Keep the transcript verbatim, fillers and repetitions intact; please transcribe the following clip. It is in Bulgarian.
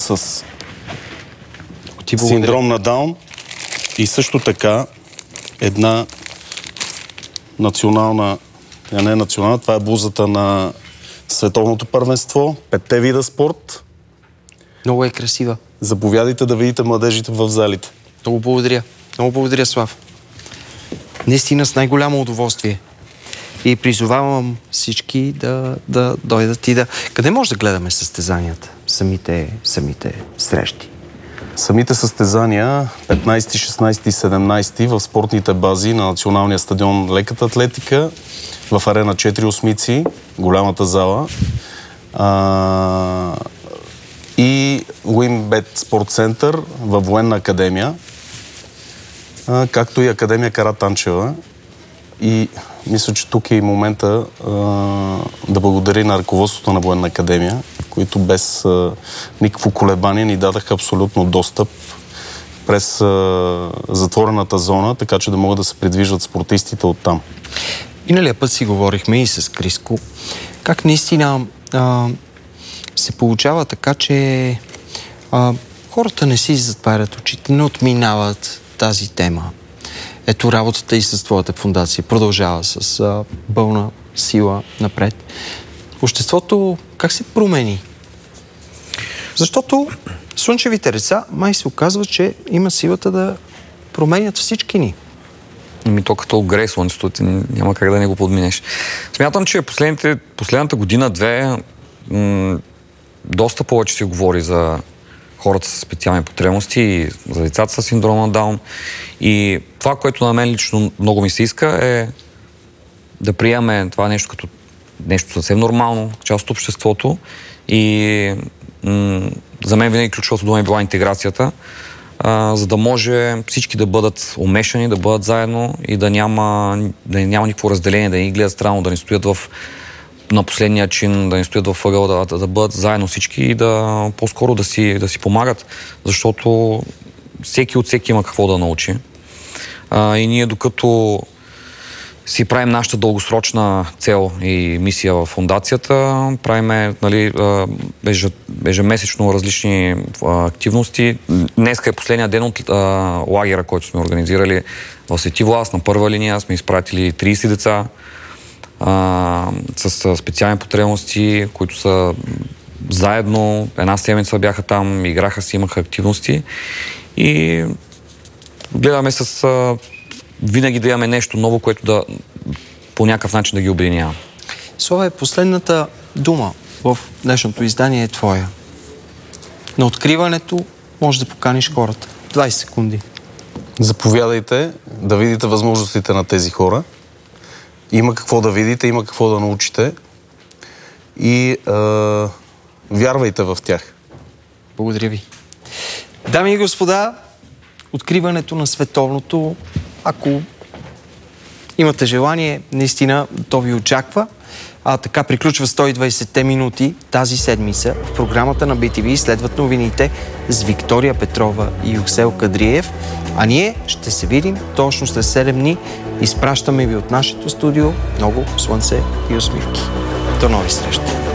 с синдром на Даун и също така една национална, а не национална, това е блузата на световното първенство, петте вида спорт. Много е красива. Заповядайте да видите младежите в залите. Много благодаря. Много благодаря, Слав. Наистина с най-голямо удоволствие. И призовавам всички да, да дойдат и да... Къде може да гледаме състезанията? Самите, самите срещи. Самите състезания петнайсети, шестнайсети и седемнайсети в спортните бази на Националния стадион Леката атлетика в арена четири осмици, голямата зала. А... и Уинбет спорт център във Военна академия, а, както и Академия Кара Танчева. И мисля, че тук е и момента а, да благодаря на ръководството на Военна академия, които без а, никакво колебание ни дадаха абсолютно достъп през а, затворената зона, така че да могат да се придвижват спортистите оттам. Миналия път си говорихме и с Криско, как наистина а, се получава така, че а, хората не си затварят очите, не отминават тази тема. Ето работата и с твоята фондация продължава с а, пълна сила напред. Обществото как се промени? Защото слънчевите деца май се оказва, че има силата да променят всички ни. Ами то като грее слънцето, ти няма как да не го подминеш. Смятам, че последните, последната година-две м- доста повече се говори за хората с специални потребности и за децата с синдрома на Даун. И това, което на мен лично много ми се иска, е да приемем това нещо като нещо съвсем нормално, част от обществото. И м- за мен винаги ключовата дума е била интеграцията, а, за да може всички да бъдат умешани, да бъдат заедно и да няма, да няма никакво разделение, да ни гледат странно, да ни стоят в на последния чин, да не стоят в ъгъл, да, да, да бъдат заедно всички и да по-скоро да си, да си помагат, защото всеки от всеки има какво да научи. А, и ние докато си правим нашата дългосрочна цел и мисия в фондацията, правиме, нали, ежемесечно различни а, активности. Днеска е последния ден от а, лагера, който сме организирали в Свети Влас, на първа линия сме изпратили трийсет деца, Uh, с специални потребности, които са заедно, една седмица бяха там, играха си, имаха активности и гледаме с uh, винаги да имаме нещо ново, което да по някакъв начин да ги обединява. Славе, последната дума в днешното издание е твоя. На откриването може да поканиш хората. двайсет секунди. Заповядайте да видите възможностите на тези хора. Има какво да видите, има какво да научите и е, вярвайте в тях. Благодаря ви. Дами и господа, откриването на световното, ако имате желание, наистина то ви очаква. А така приключва сто и двайсетте минути тази седмица. В програмата на би ти ви следват новините с Виктория Петрова и Юксел Кадриев. А ние ще се видим точно след седем дни. Изпращаме ви от нашето студио много слънце и усмивки. До нови срещи!